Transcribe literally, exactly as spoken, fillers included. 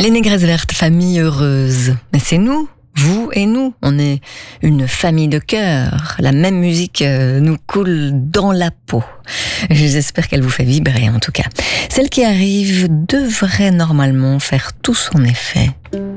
Les Négresses Vertes, famille heureuse. Mais c'est nous, vous et nous. On est une famille de cœur. La même musique nous coule dans la peau. J'espère qu'elle vous fait vibrer en tout cas. Celle qui arrive devrait normalement faire tout son effet.